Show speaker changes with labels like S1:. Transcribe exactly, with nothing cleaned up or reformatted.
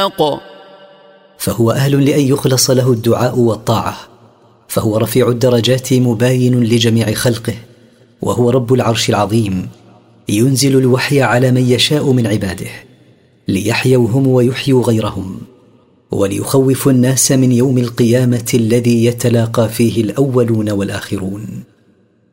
S1: الحق.
S2: فهو أهل لأن يخلص له الدعاء والطاعة، فهو رفيع الدرجات مباين لجميع خلقه، وهو رب العرش العظيم، ينزل الوحي على من يشاء من عباده ليحيوا هم ويحيوا غيرهم، وليخوف الناس من يوم القيامة الذي يتلاقى فيه الأولون والآخرون.